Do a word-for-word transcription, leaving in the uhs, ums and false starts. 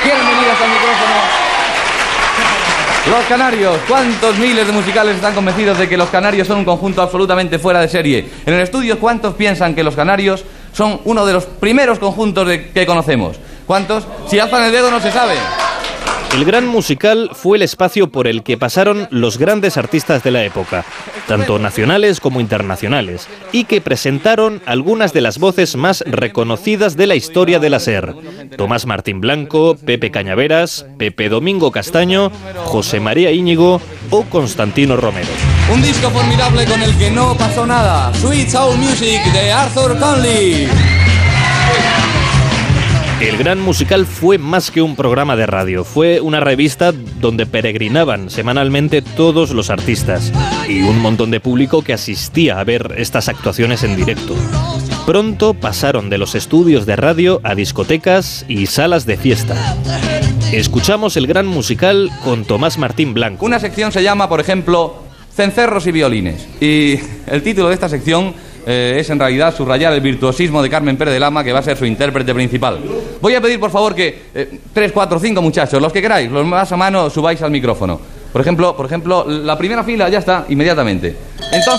Bienvenidos al micrófono. Los Canarios. ¿Cuántos miles de musicales están convencidos de que Los Canarios son un conjunto absolutamente fuera de serie? En el estudio, ¿cuántos piensan que Los Canarios son uno de los primeros conjuntos de, que conocemos? ¿Cuántos? Si alzan el dedo no se sabe. El Gran Musical fue el espacio por el que pasaron los grandes artistas de la época, tanto nacionales como internacionales, y que presentaron algunas de las voces más reconocidas de la historia de la SER. Tomás Martín Blanco, Pepe Cañaveras, Pepe Domingo Castaño, José María Íñigo o Constantino Romero. Un disco formidable con el que no pasó nada. Sweet Soul Music de Arthur Conley. El Gran Musical fue más que un programa de radio, fue una revista donde peregrinaban semanalmente todos los artistas y un montón de público que asistía a ver estas actuaciones en directo. Pronto pasaron de los estudios de radio a discotecas y salas de fiesta. Escuchamos el Gran Musical con Tomás Martín Blanco. Una sección se llama, por ejemplo, Cencerros y Violines. Y el título de esta sección eh, es en realidad subrayar el virtuosismo de Carmen Pérez de Lama, que va a ser su intérprete principal. Voy a pedir, por favor, que eh, tres, cuatro, cinco muchachos, los que queráis, los más a mano, subáis al micrófono. Por ejemplo, por ejemplo, la primera fila ya está, inmediatamente. Entonces...